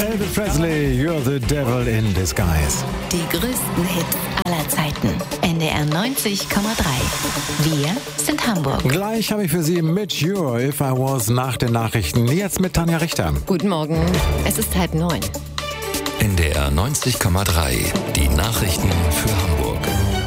Elvis Presley, You're the Devil in Disguise. Die größten Hits aller Zeiten. NDR 90,3. Wir sind Hamburg. Gleich habe ich für Sie Mit You, If I Was nach den Nachrichten. Jetzt mit Tanja Richter. Guten Morgen, es ist 8:30. NDR 90,3. Die Nachrichten für Hamburg.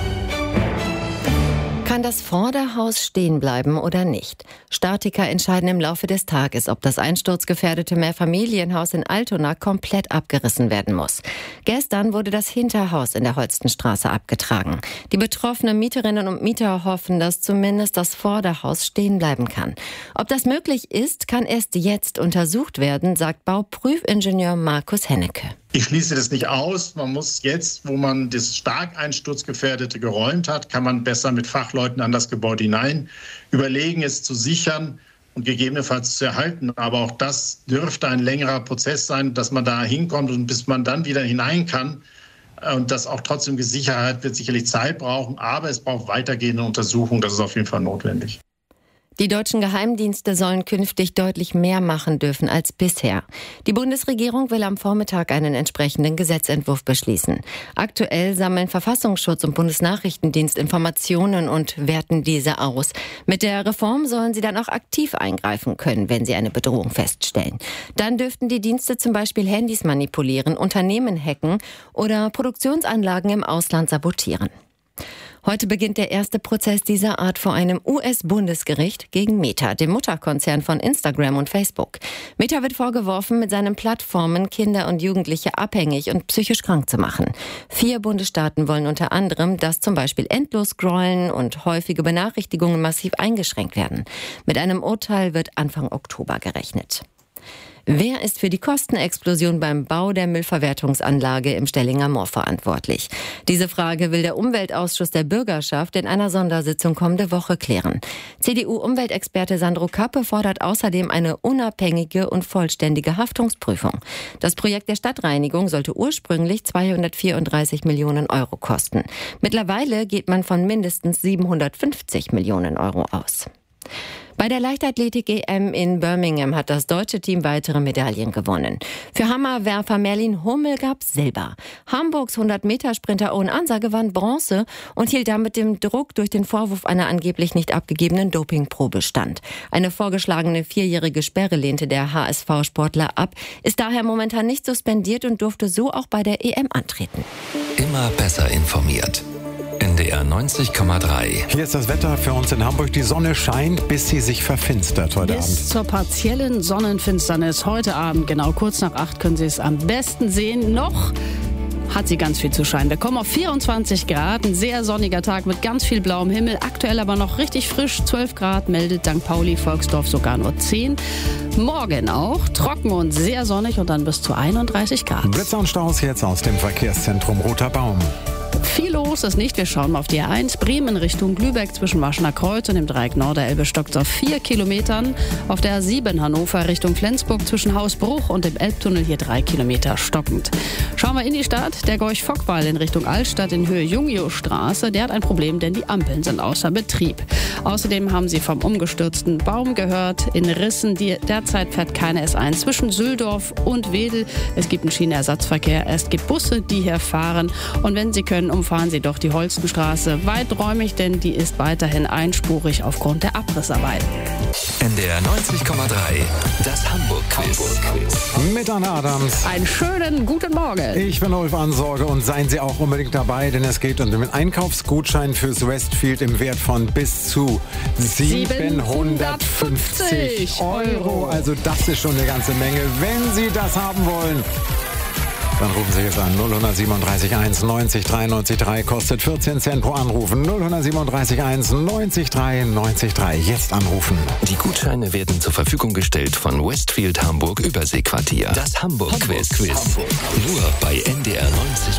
Kann das Vorderhaus stehen bleiben oder nicht? Statiker entscheiden im Laufe des Tages, ob das einsturzgefährdete Mehrfamilienhaus in Altona komplett abgerissen werden muss. Gestern wurde das Hinterhaus in der Holstenstraße abgetragen. Die betroffenen Mieterinnen und Mieter hoffen, dass zumindest das Vorderhaus stehen bleiben kann. Ob das möglich ist, kann erst jetzt untersucht werden, sagt Bauprüfingenieur Markus Hennecke. Ich schließe das nicht aus. Man muss jetzt, wo man das stark einsturzgefährdete geräumt hat, kann man besser mit Fachleuten an das Gebäude hinein überlegen, es zu sichern und gegebenenfalls zu erhalten. Aber auch das dürfte ein längerer Prozess sein, dass man da hinkommt und bis man dann wieder hinein kann. Und das auch trotzdem gesichert wird sicherlich Zeit brauchen. Aber es braucht weitergehende Untersuchungen. Das ist auf jeden Fall notwendig. Die deutschen Geheimdienste sollen künftig deutlich mehr machen dürfen als bisher. Die Bundesregierung will am Vormittag einen entsprechenden Gesetzentwurf beschließen. Aktuell sammeln Verfassungsschutz und Bundesnachrichtendienst Informationen und werten diese aus. Mit der Reform sollen sie dann auch aktiv eingreifen können, wenn sie eine Bedrohung feststellen. Dann dürften die Dienste zum Beispiel Handys manipulieren, Unternehmen hacken oder Produktionsanlagen im Ausland sabotieren. Heute beginnt der erste Prozess dieser Art vor einem US-Bundesgericht gegen Meta, dem Mutterkonzern von Instagram und Facebook. Meta wird vorgeworfen, mit seinen Plattformen Kinder und Jugendliche abhängig und psychisch krank zu machen. 4 Bundesstaaten wollen unter anderem, dass zum Beispiel Endlos-Scrollen und häufige Benachrichtigungen massiv eingeschränkt werden. Mit einem Urteil wird Anfang Oktober gerechnet. Wer ist für die Kostenexplosion beim Bau der Müllverwertungsanlage im Stellinger Moor verantwortlich? Diese Frage will der Umweltausschuss der Bürgerschaft in einer Sondersitzung kommende Woche klären. CDU-Umweltexperte Sandro Kappe fordert außerdem eine unabhängige und vollständige Haftungsprüfung. Das Projekt der Stadtreinigung sollte ursprünglich 234 Millionen Euro kosten. Mittlerweile geht man von mindestens 750 Millionen Euro aus. Bei der Leichtathletik-EM in Birmingham hat das deutsche Team weitere Medaillen gewonnen. Für Hammerwerfer Merlin Hummel gab Silber. Hamburgs 100-Meter-Sprinter Owen Ansa gewann Bronze und hielt damit dem Druck durch den Vorwurf einer angeblich nicht abgegebenen Dopingprobe stand. Eine vorgeschlagene 4-jährige Sperre lehnte der HSV-Sportler ab, ist daher momentan nicht suspendiert und durfte so auch bei der EM antreten. Immer besser informiert. NDR 90,3. Hier ist das Wetter für uns in Hamburg. Die Sonne scheint, bis sie sich verfinstert heute Abend. Bis zur partiellen Sonnenfinsternis heute Abend, genau kurz nach 8, können Sie es am besten sehen. Noch hat sie ganz viel zu scheinen. Wir kommen auf 24 Grad, ein sehr sonniger Tag mit ganz viel blauem Himmel. Aktuell aber noch richtig frisch, 12 Grad, meldet St. Pauli, Volksdorf sogar nur 10. Morgen auch trocken und sehr sonnig und dann bis zu 31 Grad. Blitzer und Staus jetzt aus dem Verkehrszentrum Roter Baum. Viel los ist nicht. Wir schauen mal auf die A1 Bremen Richtung Lübeck zwischen Marschener Kreuz und dem Dreieck Norderelbe stockt auf 4 Kilometern. Auf der A7 Hannover Richtung Flensburg zwischen Hausbruch und dem Elbtunnel hier 3 Kilometer stockend. Schauen wir in die Stadt. Der Gorch-Fock-Wall in Richtung Altstadt in Höhe Jungio-Straße. Der hat ein Problem, denn die Ampeln sind außer Betrieb. Außerdem haben Sie vom umgestürzten Baum gehört. In Rissen, derzeit fährt keine S1 zwischen Süldorf und Wedel. Es gibt einen Schienenersatzverkehr. Es gibt Busse, die hier fahren. Und wenn Sie können, umfahren Sie doch die Holstenstraße weiträumig, denn die ist weiterhin einspurig aufgrund der Abrissarbeiten. NDR 90,3. Das Hamburg-Quiz. Mit Anna Adams. Einen schönen guten Morgen. Ich bin Ulf Ansorge und seien Sie auch unbedingt dabei, denn es geht um den Einkaufsgutschein fürs Westfield im Wert von bis zu 750 Euro. Also das ist schon eine ganze Menge. Wenn Sie das haben wollen, dann rufen Sie jetzt an 0137 1 90 93 3, kostet 14 Cent pro Anruf. 0137 1 90 3 93 3. Jetzt anrufen. Die Gutscheine werden zur Verfügung gestellt von Westfield Hamburg Überseequartier. Das Hamburg-Quiz. Nur bei NDR 90,3.